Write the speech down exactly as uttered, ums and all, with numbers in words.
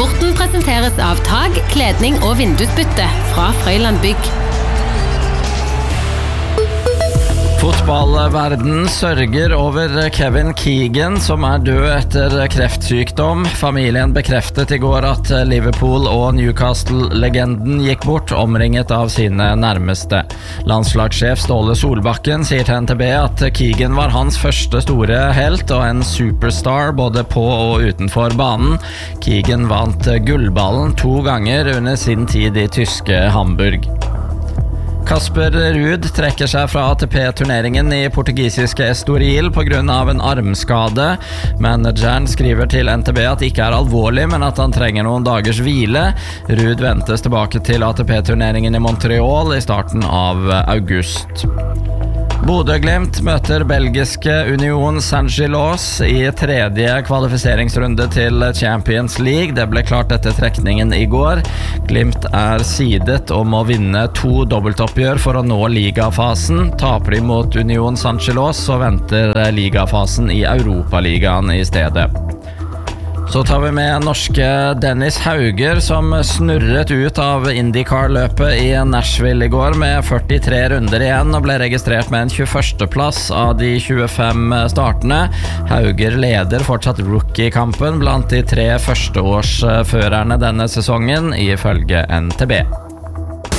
Sporten presenteres av tag, kledning og vindusbytte fra Frøyland Bygg. Fotballverden sørger over Kevin Keegan, som er død etter kreftsykdom. Familien bekreftet i går at Liverpool- og Newcastle-legenden gikk bort, omringet av sine nærmeste. Landslagssjef Ståle Solbakken sier til N T B at Keegan var hans første store helt og en superstar både på og utenfor banen. Keegan vant gullballen to ganger under sin tid i tyske Hamburg. Kasper Ruud trekker seg fra A T P-turneringen i portugisiske Estoril på grunn av en armskade. Manageren skriver til N T B at det ikke er alvorlig, men at han trenger noen dagers hvile. Ruud ventes tilbake til A T P-turneringen i Montreal i starten av august. Bodø/Glimt møter belgiske Union Saint-Gilloise i tredje kvalifiseringsrunde til Champions League. Det ble klart etter trekningen i går. Glimt er sidet og må vinne to dobbeltoppgjør for å nå ligafasen. Taper de mot Union Saint-Gilloise, så venter ligafasen i Europaligaen i stedet. Så tar vi med norske Dennis Hauger, som snurret ut av IndyCar-løpet i Nashville i går med førtitre runder igjen og ble registrert med en tjueførste plass av de tjuefem startene. Hauger leder fortsatt rookie-kampen blant de tre førsteårsførerne denne sesongen, ifølge N T B.